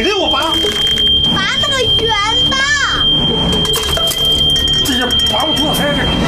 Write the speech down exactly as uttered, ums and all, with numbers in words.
给我拔？ 拔那个圆的。 这也拔不出来呀，这个。